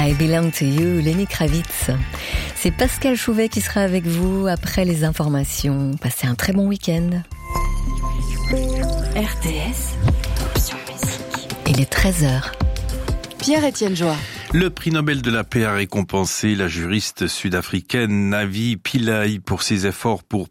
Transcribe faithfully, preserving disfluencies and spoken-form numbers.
I Belong to You, Lenny Kravitz. C'est Pascal Chouvet qui sera avec vous après les informations. Passez un très bon week-end. R T S, option musique. Il est treize heures. Pierre-Étienne Joie. Le prix Nobel de la paix a récompensé la juriste sud-africaine Navi Pillay pour ses efforts pour